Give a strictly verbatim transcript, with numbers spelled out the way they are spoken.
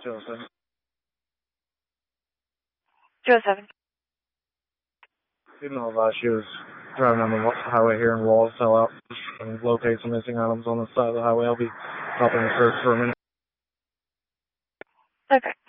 two oh seven. two oh seven. Female advised she was driving on the highway here in Walls, fell out and locate some missing items on the side of the highway. I'll be helping her search for a minute. Okay.